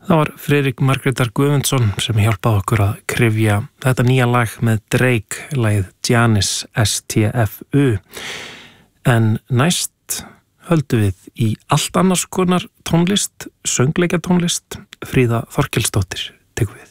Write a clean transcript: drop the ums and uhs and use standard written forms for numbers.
Það var Friðrik Margrétar Guðmundsson sem hjálpaði okkur að kryfja þetta nýja lag með Drake, lagið Giannis STFU. En næst höldum við í allt annars konar tónlist, söngleikjatónlist. Fríða Þorkelsdóttir tekur við.